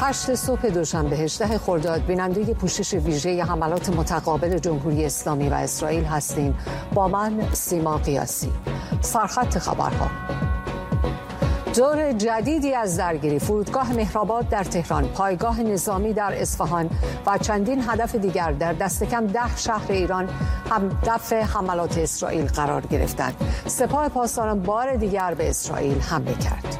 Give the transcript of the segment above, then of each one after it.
8 صبح دوشنبه 18 خرداد بیننده پوشش ویژه حملات متقابل جمهوری اسلامی و اسرائیل هستیم. با من سیما قیاسی. سرخط خبرها: دور جدیدی از درگیری، فرودگاه مهرآباد در تهران، پایگاه نظامی در اصفهان و چندین هدف دیگر در دست کم 10 شهر ایران هدف حملات اسرائیل قرار گرفتند. سپاه پاسداران بار دیگر به اسرائیل حمله کرد.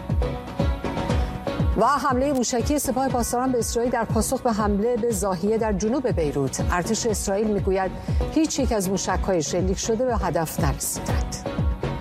و حمله موشکی سپاه پاسداران به اسرائیل در پاسخ به حمله به ضاحیه در جنوب بیروت. ارتش اسرائیل میگوید هیچ یک از موشک‌های شلیک شده به هدف نرسیدند.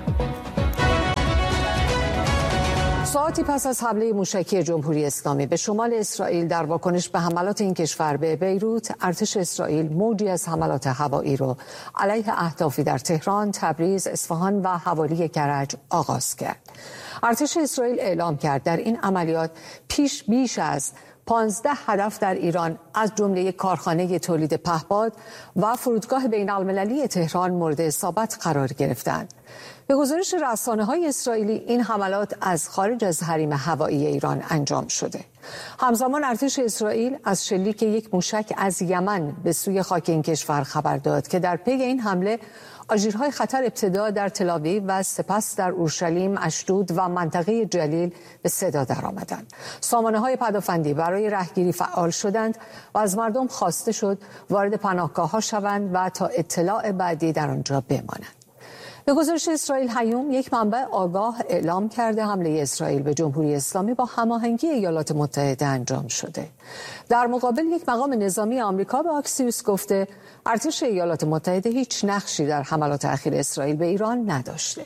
ساعتی پس از حمله موشکی جمهوری اسلامی به شمال اسرائیل در واکنش به حملات این کشور به بیروت، ارتش اسرائیل موجی از حملات هوایی را علیه اهدافی در تهران، تبریز، اصفهان و حوالی کرج آغاز کرد. ارتش اسرائیل اعلام کرد در این عملیات بیش از 15 هدف در ایران از جمله کارخانه تولید پهپاد و فرودگاه بین‌المللی تهران مورد اصابت قرار گرفتند. به گزارش رسانه‌های اسرائیلی این حملات از خارج از حریم هوایی ایران انجام شده. همزمان ارتش اسرائیل از شلیک یک موشک از یمن به سوی خاک این کشور خبر داد که در پی این حمله آژیرهای خطر ابتدا در تل‌آویو و سپس در اورشلیم، اشدود و منطقه جلیل به صدا درآمدند. سامانه‌های پدافندی برای رهگیری فعال شدند و از مردم خواسته شد وارد پناهگاه‌ها شوند و تا اطلاع بعدی در آنجا بمانند. به گزارش اسرائیل هیوم، یک منبع آگاه اعلام کرده حمله اسرائیل به جمهوری اسلامی با هماهنگی ایالات متحده انجام شده. در مقابل یک مقام نظامی آمریکا به آکسیوس گفته ارتش ایالات متحده هیچ نقشی در حملات اخیر اسرائیل به ایران نداشته.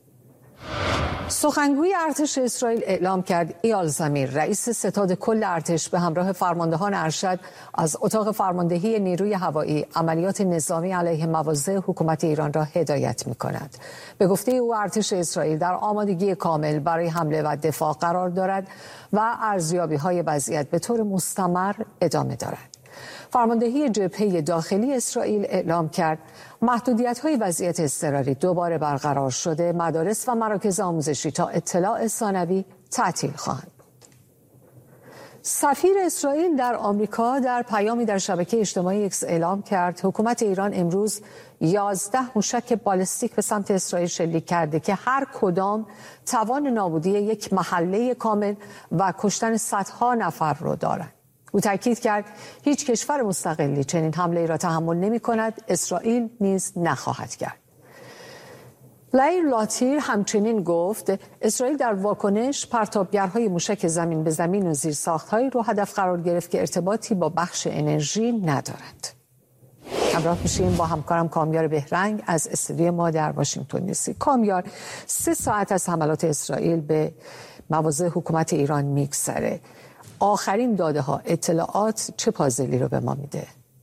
سخنگوی ارتش اسرائیل اعلام کرد ایال زمیر، رئیس ستاد کل ارتش، به همراه فرماندهان ارشد از اتاق فرماندهی نیروی هوایی عملیات نظامی علیه مواضع حکومت ایران را هدایت می‌کند. به گفته او ارتش اسرائیل در آمادگی کامل برای حمله و دفاع قرار دارد و ارزیابی‌های وضعیت به طور مستمر ادامه دارد. فرماندهی جبهه داخلی اسرائیل اعلام کرد محدودیت‌های وضعیت اضطراری دوباره برقرار شده، مدارس و مراکز آموزشی تا اطلاع ثانوی تعطیل خواهند بود. سفیر اسرائیل در آمریکا در پیامی در شبکه اجتماعی اکس اعلام کرد حکومت ایران امروز 11 موشک بالستیک به سمت اسرائیل شلیک کرده که هر کدام توان نابودی یک محله کامل و کشتن صدها نفر را دارند. او تاکید کرد هیچ کشور مستقلی چنین حمله را تحمل نمی کند، اسرائیل نیز نخواهد کرد. لیر لاتیر همچنین گفت اسرائیل در واکنش پرتابگرهای موشک زمین به زمین و زیرساخت‌هایی رو هدف قرار گرفت که ارتباطی با بخش انرژی ندارد. همراه میشیم با همکارم کامیار بهرنگ از استودیوی ما در واشنگتن دی سی. کامیار، 3 ساعت از حملات اسرائیل به مواضع حکومت ایران میگذره. آخرین داده ها، اطلاعات چه پازلی رو به ما میده؟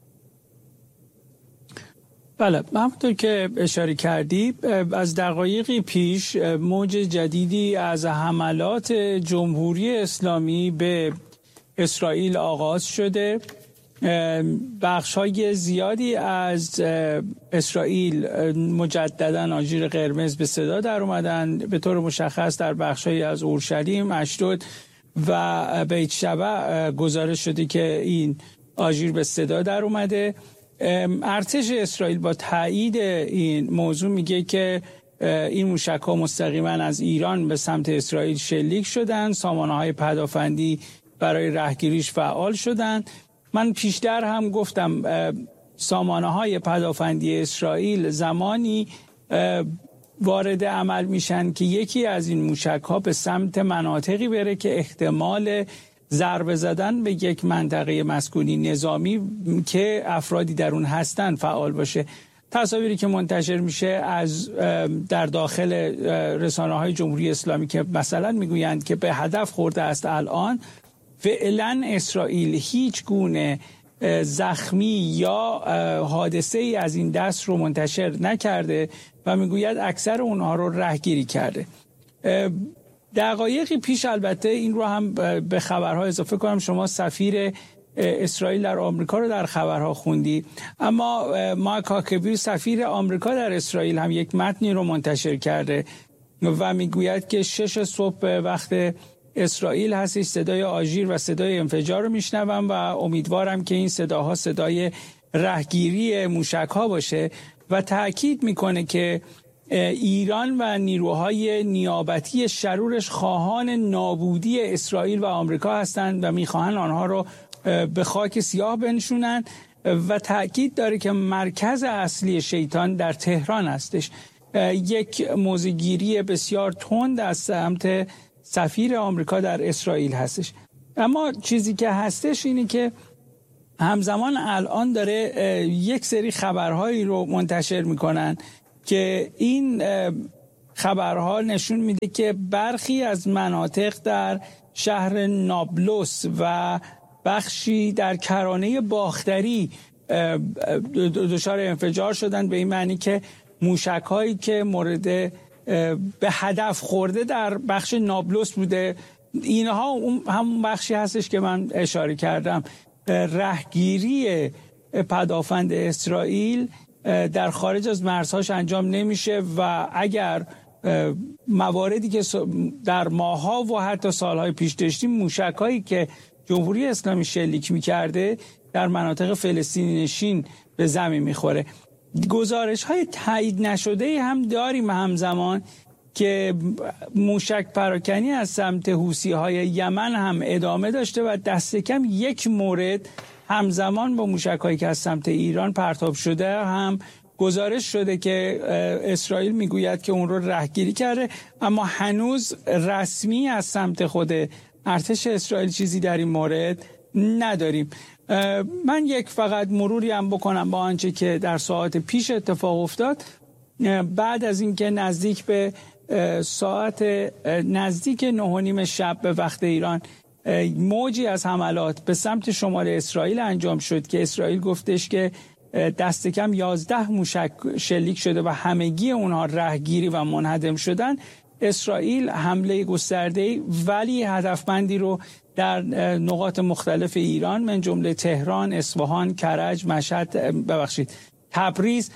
بله، همونطور که اشاره کردی از دقایقی پیش موج جدیدی از حملات جمهوری اسلامی به اسرائیل آغاز شده. بخش‌های زیادی از اسرائیل مجدداً آژیر قرمز به صدا در اومدن، به طور مشخص در بخش‌های از اورشلیم، اشدود و بیت شبع گزارش شده که این آژیر به صدا در اومده. ارتش اسرائیل با تایید این موضوع میگه که این موشک‌ها مستقیما از ایران به سمت اسرائیل شلیک شدن. سامانه‌های پدافندی برای رهگیریش فعال شدن. من پیشتر هم گفتم سامانه‌های پدافندی اسرائیل زمانی وارد عمل میشن که یکی از این موشک‌ها به سمت مناطقی بره که احتمال ضربه زدن به یک منطقه مسکونی نظامی که افرادی در اون هستن فعال باشه. تصاویری که منتشر میشه از در داخل رسانه‌های جمهوری اسلامی که مثلا میگویند که به هدف خورده است، الان فعلا اسرائیل هیچ گونه زخمی یا حادثه ای از این دست رو منتشر نکرده و میگوید اکثر اونها رو رهگیری کرده. دقایقی پیش البته این رو هم به خبرها اضافه کنم، شما سفیر اسرائیل در آمریکا رو در خبرها خوندی، اما مایک هاکبی سفیر آمریکا در اسرائیل هم یک متنی رو منتشر کرده و میگوید که 6 صبح وقت اسرائیل هستش، صدای آژیر و صدای انفجار رو میشنوم و امیدوارم که این صداها صدای رهگیری موشک‌ها باشه و تأکید میکنه که ایران و نیروهای نیابتی شرورش خواهان نابودی اسرائیل و آمریکا هستند و میخواهند آنها رو به خاک سیاه بنشونند و تأکید داره که مرکز اصلی شیطان در تهران هستش. یک موضع‌گیری بسیار تند از سمت سفیر آمریکا در اسرائیل هستش. اما چیزی که هستش اینه که همزمان الان داره یک سری خبرهایی رو منتشر میکنن که این خبرها نشون میده که برخی از مناطق در شهر نابلس و بخشی در کرانه باختری دچار انفجار شدن، به این معنی که موشک‌هایی که مورد به هدف خورده در بخش نابلس بوده. اینها همون بخشی هستش که من اشاره کردم. رهگیری پدافند اسرائیل در خارج از مرزهاش انجام نمیشه و اگر مواردی که در ماه‌ها و حتی سالهای پیش داشتیم، موشک‌هایی که جمهوری اسلامی شلیک می‌کرده در مناطق فلسطینی نشین به زمین می‌خوره. گزارش‌های تایید نشده هم داریم همزمان که موشک پراکنی از سمت حوثی‌های یمن هم ادامه داشته و دست کم یک مورد همزمان با موشک‌هایی که از سمت ایران پرتاب شده هم گزارش شده که اسرائیل میگوید که اون رو رهگیری کرده، اما هنوز رسمی از سمت خود ارتش اسرائیل چیزی در این مورد نداریم. من یک فقط مروری هم بکنم با آنچه که در ساعت پیش اتفاق افتاد. بعد از اینکه نزدیک به ساعت نزدیک 9:30 شب به وقت ایران موجی از حملات به سمت شمال اسرائیل انجام شد که اسرائیل گفتش که دست کم 11 موشک شلیک شده و همگی اونها رهگیری و منهدم شدن. اسرائیل حمله گسترده ولی هدفمندی رو در نقاط مختلف ایران من جمله تهران، اصفهان، کرج، مشهد، تبریز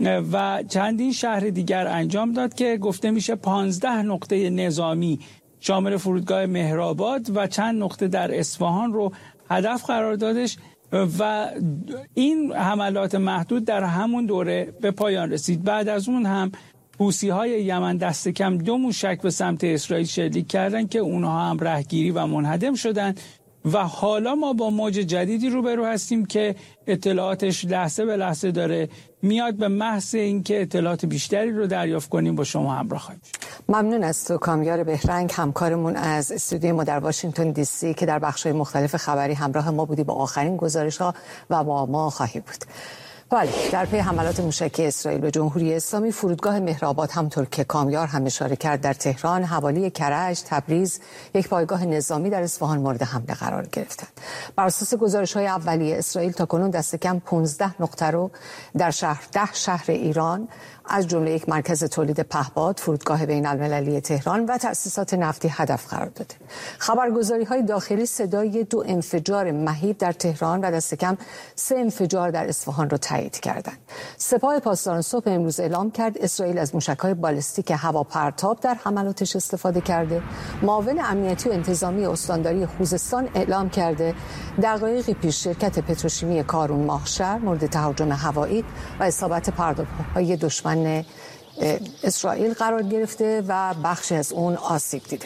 و چندین شهر دیگر انجام داد که گفته میشه 15 نقطه نظامی شامل فرودگاه مهرآباد و چند نقطه در اصفهان رو هدف قرار دادش و این حملات محدود در همون دوره به پایان رسید. بعد از اون هم حوثی‌های یمن دست کم 2 موشک به سمت اسرائیل شلیک کردن که اونها هم رهگیری و منهدم شدن و حالا ما با موج جدیدی روبرو هستیم که اطلاعاتش لحظه به لحظه داره میاد. به محض اینکه اطلاعات بیشتری رو دریافت کنیم با شما همراه خواهیم شد. ممنون از تو کامیار بهرنگ، همکارمون از استودیوی ما در واشنگتن دی سی که در بخش‌های مختلف خبری همراه ما بودی با آخرین گزارش‌ها و با ما خواهی بود. بله، در پی حملات موشکی اسرائیل به جمهوری اسلامی، فرودگاه مهرآباد همطور که کامیار هم اشاره کرد در تهران، حوالی کرج، تبریز، یک پایگاه نظامی در اصفهان مورد حمله قرار گرفتند. بر اساس گزارش‌های اولیه اسرائیل تاکنون دست کم 15 نقطه رو در 10 شهر ایران از جمله یک مرکز تولید پهپاد، فرودگاه بین‌المللی تهران و تأسیسات نفتی هدف قرار داده. خبرگزاری‌های داخلی صدای 2 انفجار مهیب در تهران و دست کم 3 انفجار در اصفهان را تایید کردند. سپاه پاسداران صبح امروز اعلام کرد اسرائیل از موشک‌های بالستیک هواپرتاب در حملاتش استفاده کرده. معاون امنیتی و انتظامی استانداری خوزستان اعلام کرده دقایقی پیش شرکت پتروشیمی کارون ماهشهر مورد تهاجم هوایی و اصابت پرتاب‌های دشمن اسرائیل قرار گرفته و بخشی از اون آسیب دیده.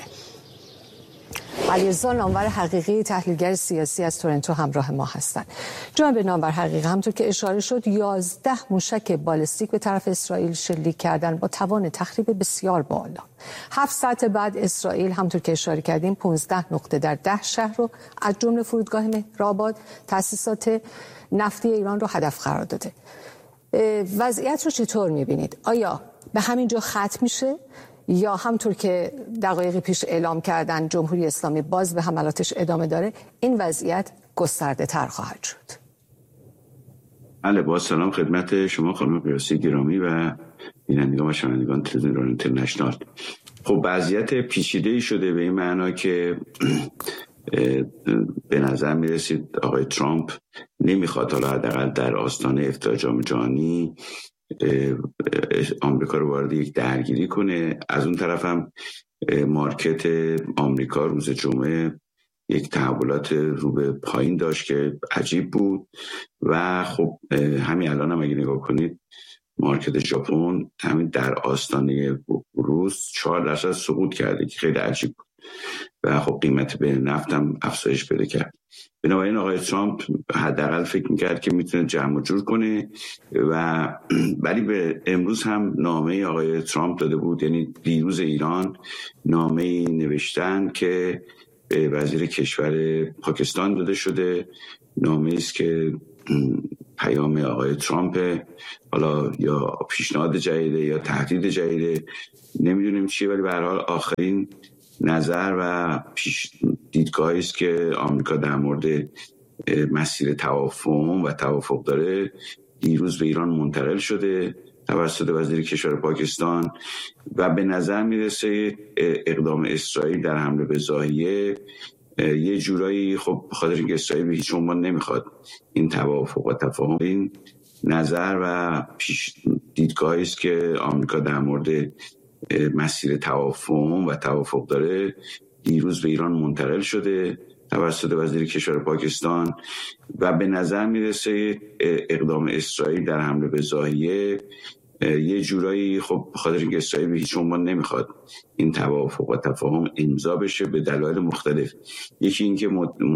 علیرضا نامور حقیقی، تحلیلگر سیاسی از تورنتو همراه ما هستند. جناب نامور حقیقی، همونطور که اشاره شد 11 موشک بالستیک به طرف اسرائیل شلیک کردن با توان تخریب بسیار بالا. 7 ساعت بعد اسرائیل همونطور که اشاره کردیم 15 نقطه در 10 شهر رو از جمله فرودگاه مهرآباد، تأسیسات نفتی ایران رو هدف قرار داده. وضعیت رو چطور می‌بینید؟ آیا به همین جا ختم میشه یا همطور که دقایقی پیش اعلام کردن جمهوری اسلامی باز به حملاتش ادامه داره، این وضعیت گسترده تر خواهد شد؟ بله، با سلام خدمت شما خانم قیاسی گرامی و بینندگان و شنوندگان تلویزیون ایران اینترنشنال. خب وضعیت پیچیده‌ای شده به این معنا که به نظر میرسید آقای ترامپ نمیخواد حالا حداقل در آستانه افتتاح جام جهانی آمریکا رو وارد یک درگیری کنه. از اون طرف هم مارکت آمریکا روز جمعه یک تحولات رو به پایین داشت که عجیب بود و خب همین الان هم اگه نگاه کنید مارکت ژاپن همین در آستانه روز 4% سقوط کرده که خیلی عجیب بود و خب قیمت به نفت هم افزایش پیدا کرد. بنابراین آقای ترامپ حداقل فکر میکرد که میتونه جمع و جور کنه و ولی به امروز هم نامه آقای ترامپ داده بود، یعنی دیروز ایران نامه نوشتن که به وزیر کشور پاکستان داده شده. نامه است که پیام آقای ترامپ، حالا یا پیشنهاد جدیده یا تهدید جدیده نمیدونیم چیه، ولی به هر حال آخرین نظر و دیدگاهی است که آمریکا در مورد مسیر تفاهم و توافق داره دیروز به ایران منتقل شده توسط وزیر کشور پاکستان و به نظر میرسه اقدام اسرائیل در حمله به ضاحیه یه جورایی خب بخاطر اینکه اسرائیل به هیچ عنوان نمیخواد این توافق و تفاهم، این نظر و دیدگاهی است که آمریکا در مورد مسیر تفاهم و توافق داره دیروز به ایران منتقل شده توسط وزیر کشور پاکستان و به نظر میرسه اقدام اسرائیل در حمله به ضاحیه یه جورایی خب بخاطر اینکه اسرائیل به هیچ عنوان نمیخواد این توافق و تفاهم امضا بشه به دلایل مختلف. یکی اینکه